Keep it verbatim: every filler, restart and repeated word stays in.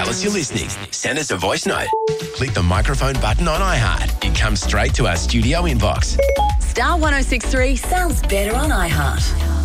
us you're listening. Send us a voice note. Click the microphone button on iHeart. It comes straight to our studio inbox. Star one oh six three sounds better on iHeart.